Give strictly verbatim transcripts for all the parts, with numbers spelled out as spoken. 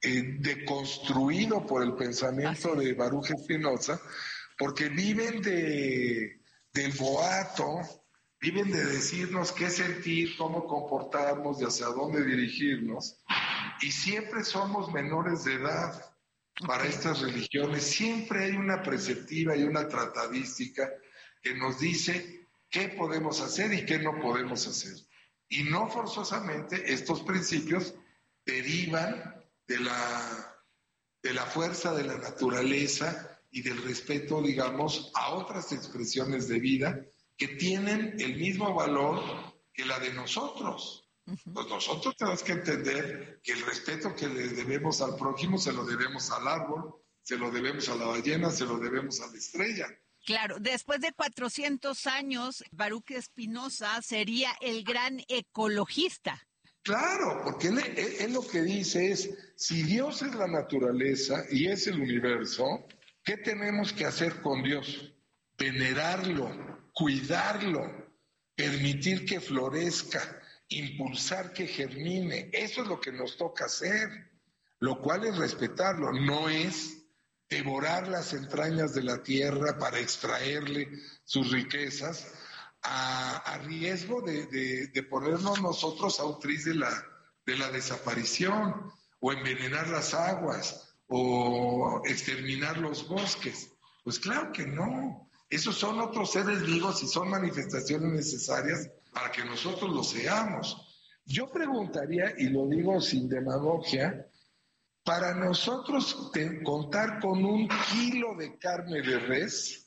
eh, deconstruido por el pensamiento de Baruch Spinoza, porque viven de del boato, viven de decirnos qué sentir, cómo comportarnos y hacia dónde dirigirnos, y siempre somos menores de edad para estas religiones. Siempre hay una preceptiva y una tratadística que nos dice qué podemos hacer y qué no podemos hacer. Y no forzosamente estos principios derivan de la, de la fuerza de la naturaleza y del respeto, digamos, a otras expresiones de vida que tienen el mismo valor que la de nosotros. Uh-huh. Pues nosotros tenemos que entender que el respeto que le debemos al prójimo se lo debemos al árbol, se lo debemos a la ballena, se lo debemos a la estrella. Claro, después de cuatrocientos años, Baruch Spinoza sería el gran ecologista. Claro, porque él, él, él lo que dice es, si Dios es la naturaleza y es el universo, ¿qué tenemos que hacer con Dios? Venerarlo, cuidarlo, permitir que florezca, impulsar que germine. Eso es lo que nos toca hacer, lo cual es respetarlo, no es devorar las entrañas de la tierra para extraerle sus riquezas a, a riesgo de, de, de ponernos nosotros a un tris de la, de la desaparición, o envenenar las aguas, o exterminar los bosques. Pues claro que no. Esos son otros seres vivos y son manifestaciones necesarias para que nosotros lo seamos. Yo preguntaría, y lo digo sin demagogia, para nosotros te, contar con un kilo de carne de res,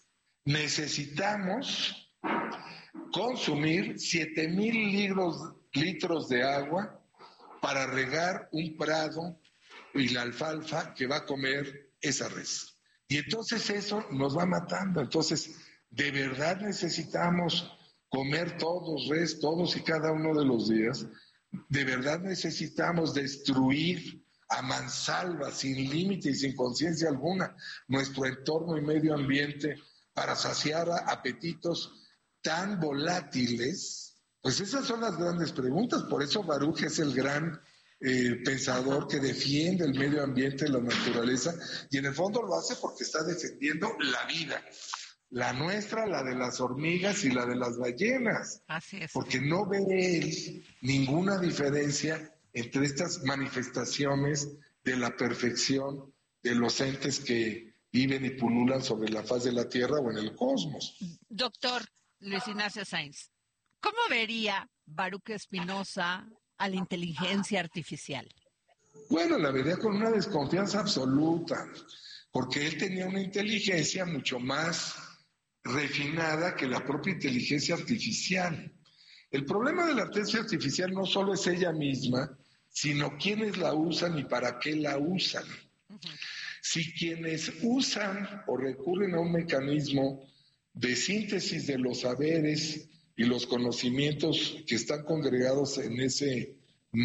necesitamos consumir siete mil litros, litros de agua para regar un prado y la alfalfa que va a comer esa res. Y entonces eso nos va matando. Entonces, de verdad necesitamos comer todos res, todos y cada uno de los días. De verdad necesitamos destruir a mansalva, sin límite y sin conciencia alguna, nuestro entorno y medio ambiente para saciar apetitos tan volátiles. Pues esas son las grandes preguntas. Por eso Baruch es el gran eh, pensador que defiende el medio ambiente, la naturaleza, y en el fondo lo hace porque está defendiendo la vida, la nuestra, la de las hormigas y la de las ballenas. Así es. Porque no ve él ninguna diferencia entre estas manifestaciones de la perfección de los entes que viven y pululan sobre la faz de la Tierra o en el cosmos. Doctor Luis Ignacio Sáenz, ¿cómo vería Baruch Spinoza a la inteligencia artificial? Bueno, la vería con una desconfianza absoluta, porque él tenía una inteligencia mucho más refinada que la propia inteligencia artificial. El problema de la inteligencia artificial no solo es ella misma, sino quiénes la usan y para qué la usan. Uh-huh. Si quienes usan o recurren a un mecanismo de síntesis de los saberes y los conocimientos que están congregados en ese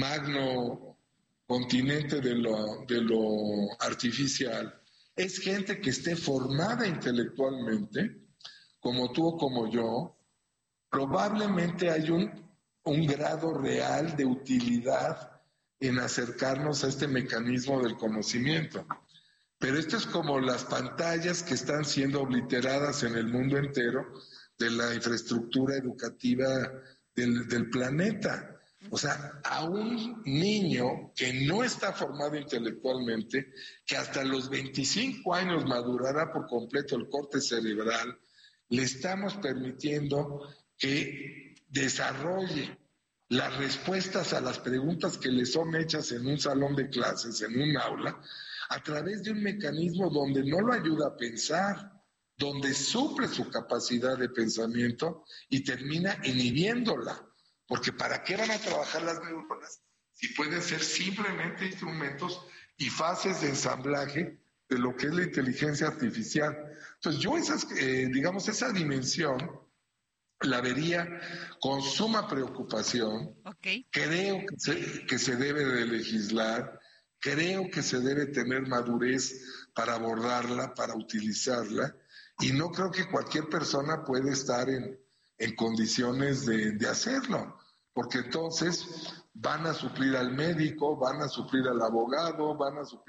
magno continente de lo, de lo artificial, es gente que esté formada intelectualmente, como tú o como yo, probablemente hay un, un grado real de utilidad en acercarnos a este mecanismo del conocimiento. Pero esto es como las pantallas que están siendo obliteradas en el mundo entero de la infraestructura educativa del, del planeta. O sea, a un niño que no está formado intelectualmente, que hasta los veinticinco años madurará por completo el corte cerebral, le estamos permitiendo que desarrolle las respuestas a las preguntas que le son hechas en un salón de clases, en un aula, a través de un mecanismo donde no lo ayuda a pensar, donde suple su capacidad de pensamiento y termina inhibiéndola. Porque ¿para qué van a trabajar las neuronas si pueden ser simplemente instrumentos y fases de ensamblaje de lo que es la inteligencia artificial? Entonces yo esas, eh, digamos, esa dimensión la vería con suma preocupación. Okay. Creo que se, que se debe de legislar, creo que se debe tener madurez para abordarla, para utilizarla, y no creo que cualquier persona puede estar en, en condiciones de, de hacerlo, porque entonces van a suplir al médico, van a suplir al abogado, van a suplir